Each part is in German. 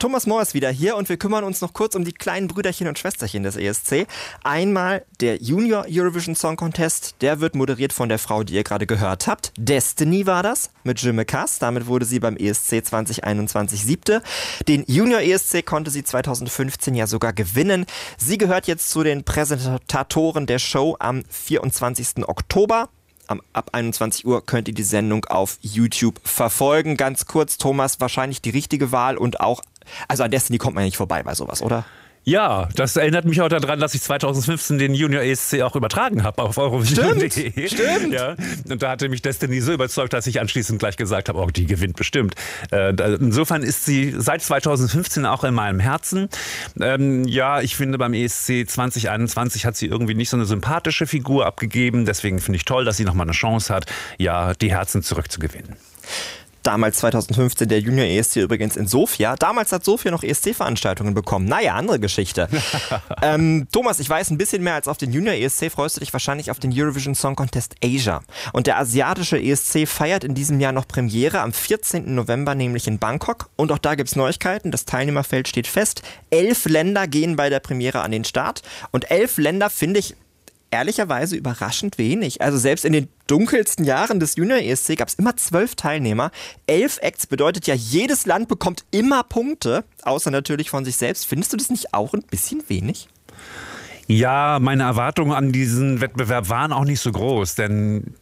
Thomas Mohr ist wieder hier und wir kümmern uns noch kurz um die kleinen Brüderchen und Schwesterchen des ESC. Einmal der Junior Eurovision Song Contest, der wird moderiert von der Frau, die ihr gerade gehört habt. Destiny war das, mit Jim Cass. Damit wurde sie beim ESC 2021 Siebte. Den Junior ESC konnte sie 2015 ja sogar gewinnen. Sie gehört jetzt zu den Präsentatoren der Show am 24. Oktober. Ab 21 Uhr könnt ihr die Sendung auf YouTube verfolgen. Ganz kurz, Thomas, wahrscheinlich die richtige Wahl und auch, also an Destiny kommt man ja nicht vorbei bei sowas, oder? Ja, das erinnert mich auch daran, dass ich 2015 den Junior ESC auch übertragen habe auf Eurovision.de. Stimmt. Ja, und da hatte mich Destiny so überzeugt, dass ich anschließend gleich gesagt habe, oh, die gewinnt bestimmt. Insofern ist sie seit 2015 auch in meinem Herzen. Ja, ich finde, beim ESC 2021 hat sie irgendwie nicht so eine sympathische Figur abgegeben. Deswegen finde ich toll, dass sie nochmal eine Chance hat, ja, die Herzen zurückzugewinnen. Damals 2015 der Junior ESC übrigens in Sofia. Damals hat Sofia noch ESC-Veranstaltungen bekommen. Naja, andere Geschichte. Thomas, ich weiß, ein bisschen mehr als auf den Junior ESC freust du dich wahrscheinlich auf den Eurovision Song Contest Asia. Und der asiatische ESC feiert in diesem Jahr noch Premiere am 14. November, nämlich in Bangkok. Und auch da gibt's Neuigkeiten. Das Teilnehmerfeld steht fest. 11 Länder gehen bei der Premiere an den Start. Und 11 Länder finde ich ehrlicherweise überraschend wenig. Also selbst in den dunkelsten Jahren des Junior ESC gab es immer 12 Teilnehmer. 11 Acts bedeutet ja, jedes Land bekommt immer Punkte, außer natürlich von sich selbst. Findest du das nicht auch ein bisschen wenig? Ja, meine Erwartungen an diesen Wettbewerb waren auch nicht so groß, denn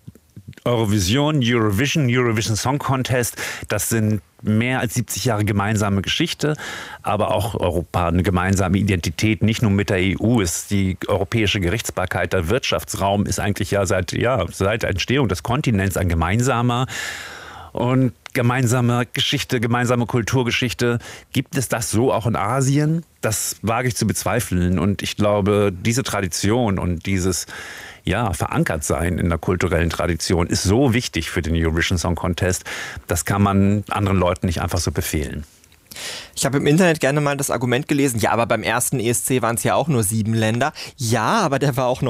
Eurovision Song Contest, das sind mehr als 70 Jahre gemeinsame Geschichte, aber auch Europa eine gemeinsame Identität, nicht nur mit der EU. Ist die europäische Gerichtsbarkeit, der Wirtschaftsraum ist eigentlich seit der Entstehung des Kontinents ein gemeinsamer. Und gemeinsame Geschichte, gemeinsame Kulturgeschichte, gibt es das so auch in Asien? Das wage ich zu bezweifeln. Und ich glaube, diese Tradition und dieses verankert sein in der kulturellen Tradition ist so wichtig für den Eurovision Song Contest. Das kann man anderen Leuten nicht einfach so befehlen. Ich habe im Internet gerne mal das Argument gelesen, ja, aber beim ersten ESC waren es ja auch nur 7 Länder. Ja, aber der war auch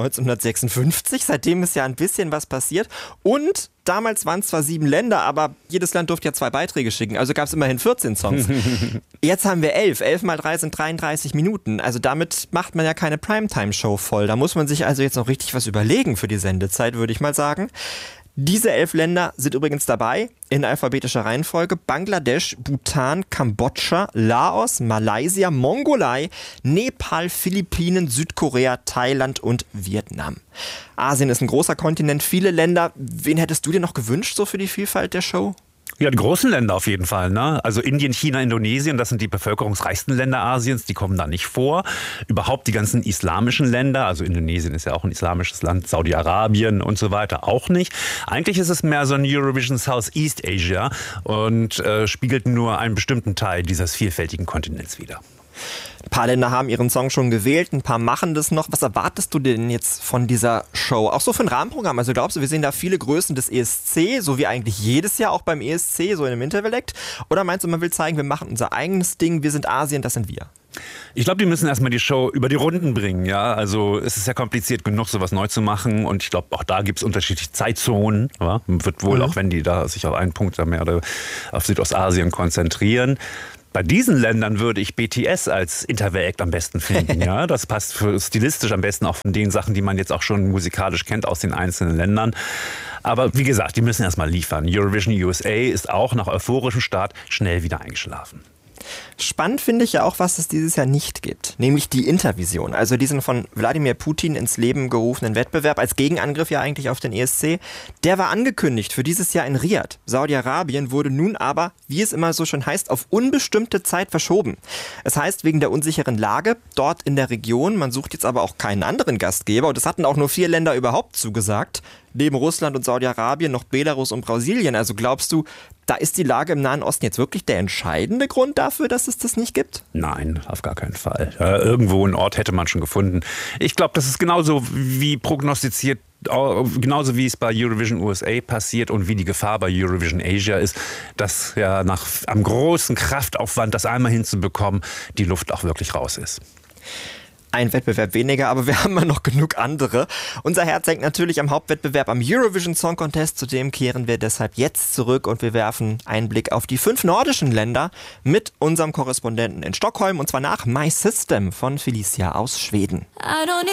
1956, seitdem ist ja ein bisschen was passiert. Und damals waren es zwar 7 Länder, aber jedes Land durfte ja 2 Beiträge schicken, also gab es immerhin 14 Songs. Jetzt haben wir 11. 11 mal 3 sind 33 Minuten. Also damit macht man ja keine Primetime-Show voll. Da muss man sich also jetzt noch richtig was überlegen für die Sendezeit, würde ich mal sagen. Diese 11 Länder sind übrigens dabei, in alphabetischer Reihenfolge: Bangladesch, Bhutan, Kambodscha, Laos, Malaysia, Mongolei, Nepal, Philippinen, Südkorea, Thailand und Vietnam. Asien ist ein großer Kontinent, viele Länder. Wen hättest du dir noch gewünscht so für die Vielfalt der Show? Ja, die großen Länder auf jeden Fall, ne? Also Indien, China, Indonesien, das sind die bevölkerungsreichsten Länder Asiens, die kommen da nicht vor. Überhaupt die ganzen islamischen Länder, also Indonesien ist ja auch ein islamisches Land, Saudi-Arabien und so weiter auch nicht. Eigentlich ist es mehr so ein Eurovision Southeast Asia und spiegelt nur einen bestimmten Teil dieses vielfältigen Kontinents wider. Ein paar Länder haben ihren Song schon gewählt, ein paar machen das noch. Was erwartest du denn jetzt von dieser Show? Auch so für ein Rahmenprogramm. Also glaubst du, wir sehen da viele Größen des ESC, so wie eigentlich jedes Jahr auch beim ESC, so in einem Intervallekt? Oder meinst du, man will zeigen, wir machen unser eigenes Ding, wir sind Asien, das sind wir? Ich glaube, die müssen erstmal die Show über die Runden bringen, ja. Also es ist ja kompliziert genug, sowas neu zu machen und ich glaube, auch da gibt es unterschiedliche Zeitzonen. Ja? Wird wohl, auch wenn die da sich auf einen Punkt mehr oder auf Südostasien konzentrieren. Bei diesen Ländern würde ich BTS als Interval-Act am besten finden. Ja, das passt stilistisch am besten auch von den Sachen, die man jetzt auch schon musikalisch kennt aus den einzelnen Ländern. Aber wie gesagt, die müssen erstmal liefern. Eurovision USA ist auch nach euphorischem Start schnell wieder eingeschlafen. Spannend finde ich ja auch, was es dieses Jahr nicht gibt, nämlich die Intervision, also diesen von Wladimir Putin ins Leben gerufenen Wettbewerb als Gegenangriff ja eigentlich auf den ESC. Der war angekündigt für dieses Jahr in Riad. Saudi-Arabien wurde nun aber, wie es immer so schön heißt, auf unbestimmte Zeit verschoben. Es heißt wegen der unsicheren Lage dort in der Region, man sucht jetzt aber auch keinen anderen Gastgeber und es hatten auch nur 4 Länder überhaupt zugesagt. Neben Russland und Saudi-Arabien noch Belarus und Brasilien. Also glaubst du, da ist die Lage im Nahen Osten jetzt wirklich der entscheidende Grund dafür, dass es das nicht gibt? Nein, auf gar keinen Fall. Irgendwo einen Ort hätte man schon gefunden. Ich glaube, das ist genauso wie prognostiziert, genauso wie es bei Eurovision USA passiert und wie die Gefahr bei Eurovision Asia ist, dass ja nach einem großen Kraftaufwand, das einmal hinzubekommen, die Luft auch wirklich raus ist. Ein Wettbewerb weniger, aber wir haben ja noch genug andere. Unser Herz hängt natürlich am Hauptwettbewerb, am Eurovision Song Contest. Zu dem kehren wir deshalb jetzt zurück und wir werfen einen Blick auf die 5 nordischen Länder mit unserem Korrespondenten in Stockholm, und zwar nach My System von Felicia aus Schweden.